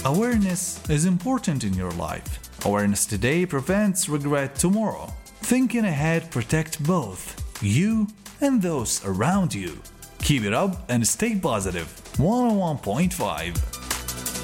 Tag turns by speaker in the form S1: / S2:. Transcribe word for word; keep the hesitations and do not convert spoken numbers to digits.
S1: Awareness is important in your life. Awareness today prevents regret tomorrow. Thinking ahead protects both you and those around you. Keep it up and stay positive. one oh one point five